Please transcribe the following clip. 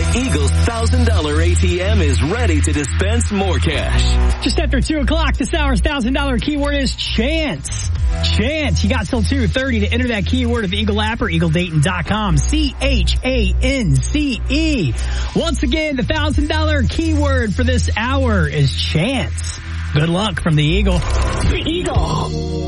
Eagle's $1,000 ATM is ready to dispense more cash. Just after 2 o'clock, this hour's $1,000 keyword is chance. Chance. You got till 2:30 to enter that keyword at the Eagle app or EagleDayton.com. CHANCE. Once again, the $1,000 keyword for this hour is chance. Good luck from the Eagle. The Eagle.